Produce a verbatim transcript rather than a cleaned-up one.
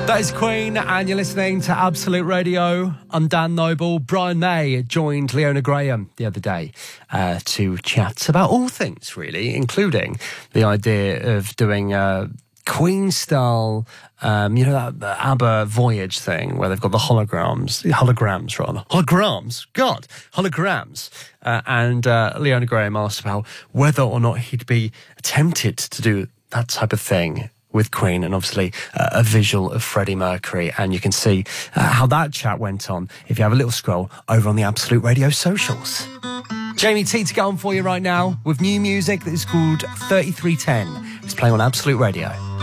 That is Queen, and you're listening to Absolute Radio. I'm Dan Noble. Brian May joined Leona Graham the other day uh, to chat about all things, really, including the idea of doing a Queen-style, um, you know, that, that ABBA Voyage thing where they've got the holograms, holograms rather, holograms, God, holograms. Uh, and uh, Leona Graham asked about whether or not he'd be tempted to do that type of thing with Queen, and obviously uh, a visual of Freddie Mercury. And you can see uh, how that chat went on if you have a little scroll over on the Absolute Radio socials. Jamie T to go on for you right now with new music that is called thirty-three ten. It's playing on Absolute Radio.